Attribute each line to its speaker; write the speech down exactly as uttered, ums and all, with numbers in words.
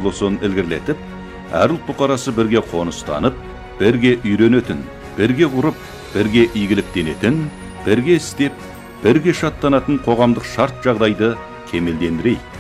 Speaker 1: құрылысын ілгерілетіп, әр ұлт бұқарасы бірге қоныстанып, бірге үйренетін, бірге құрып, бірге игіліктенетін, бірге істеп, бірге шаттанатын қоғамдық шарт жағдайды кемелдендірейік.